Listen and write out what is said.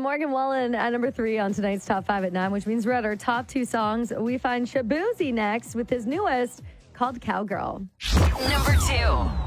Morgan Wallen at number 3 on tonight's Top 5 at 9, which means we're at our top 2 songs. We find Shabuzi next with his newest called Cowgirl. Number 2.